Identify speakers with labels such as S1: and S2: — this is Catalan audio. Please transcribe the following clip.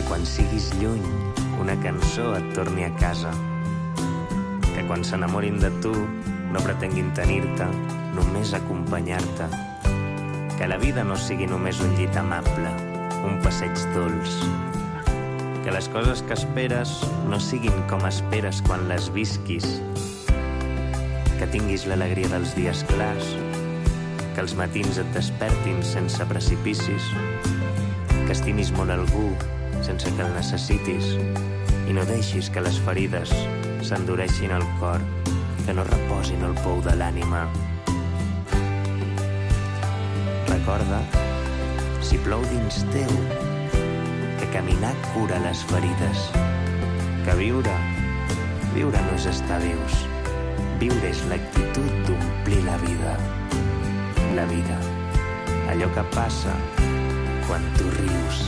S1: quan siguis lluny, una cançó et torni a casa. Que quan s'enamorin de tu no pretenguin tenir-te, només acompanyar-te. Que la vida no sigui només un llit amable, un passeig dolç. Que les coses que esperes no siguin com esperes quan les visquis. Que tinguis l'alegria dels dies clars, que els matins et despertin sense precipicis, que estimis molt algú sense que el necessitis i no deixis que les ferides s'endureixin al cor, que no reposin el pou de l'ànima. Recorda, si plou dins teu, que caminar cura les ferides, que viure no és estar vius, viure és l'actitud d'omplir la vida. La vida, allò que passa quan tu rius.